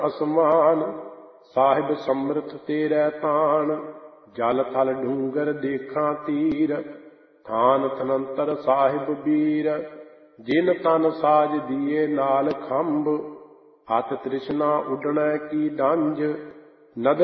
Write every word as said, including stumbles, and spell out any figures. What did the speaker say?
ਅਸਮਾਨ। ਸਾਹਿਬ ਸਮਰਥ ਤੇਰੇ ਤਾਣ, ਜਲ ਥਲ ਡੂੰਗਰ ਦੇਖਾਂ ਤੀਰ। ਥਾਨ ਥਨੰਤਰ ਸਾਹਿਬ ਬੀਰ, ਜਿਨ ਤਨ ਸਾਜ ਦੀਏ ਨਾਲ ਖੰਭ। ਅਤ ਤ੍ਰਿਸ਼ਨਾ ਉਡਣੈ ਕੀ ਡੰਜ, ਨਦਰ